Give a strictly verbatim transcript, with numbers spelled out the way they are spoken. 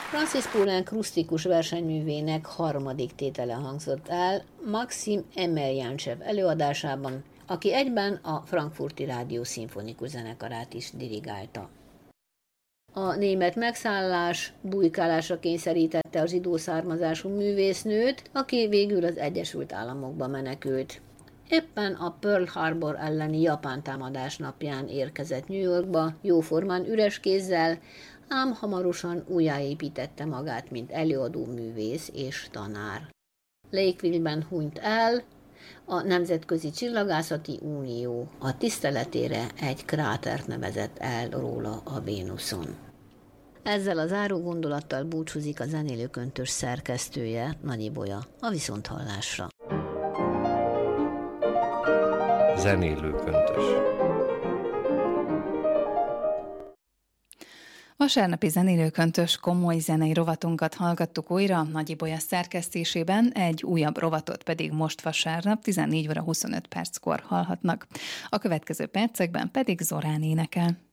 Francis Poulenc rusztikus versenyművének harmadik tétele hangzott el Maxim Emeljáncsev előadásában, aki egyben a Frankfurti Rádió szimfonikus zenekarát is dirigálta. A német megszállás bujkálásra kényszerítette a zsidó származású művésznőt, aki végül az Egyesült Államokba menekült. Éppen a Pearl Harbor elleni japán támadás napján érkezett New Yorkba, jóformán üres kézzel, ám hamarosan újjáépítette magát, mint előadó művész és tanár. Lakeville-ben hunyt el, a Nemzetközi Csillagászati Unió a tiszteletére egy krátert nevezett el róla a Vénuszon. Ezzel a záró gondolattal búcsúzik a Zenélőköntös szerkesztője, Nagy Ibolya, a viszonthallásra. Zenélőköntös. Vasárnapi zenélőköntös komoly zenei rovatunkat hallgattuk újra, Nagy Ibolya szerkesztésében, egy újabb rovatot pedig most vasárnap tizennégy óra huszonöt perckor hallhatnak. A következő percekben pedig Zorán énekel.